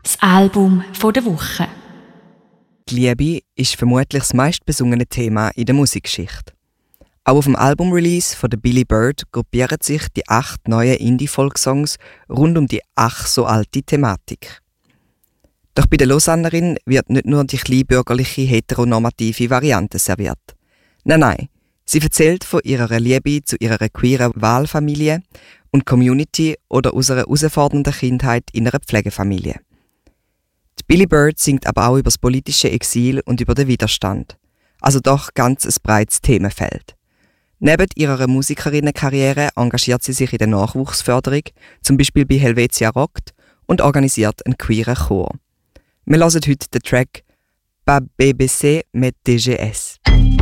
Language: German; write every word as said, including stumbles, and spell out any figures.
Das Album der Woche. Die Liebe ist vermutlich das meistbesungene Thema in der Musikgeschichte. Auch auf dem Album-Release von der Billy Bird gruppieren sich die acht neuen Indie-Folk-Songs rund um die ach so alte Thematik. Doch bei der Lausannerin wird nicht nur die kleinbürgerliche heteronormative Variante serviert. Nein, nein, sie erzählt von ihrer Liebe zu ihrer queeren Wahlfamilie und Community oder aus einer herausfordernden Kindheit in einer Pflegefamilie. Die Billy Bird singt aber auch über das politische Exil und über den Widerstand. Also doch ganz ein breites Themenfeld. Neben ihrer Musikerinnenkarriere engagiert sie sich in der Nachwuchsförderung, zum Beispiel bei Helvetia Rockt, und organisiert einen queeren Chor. Wir hören heute den Track «Pas B B C mit D G S».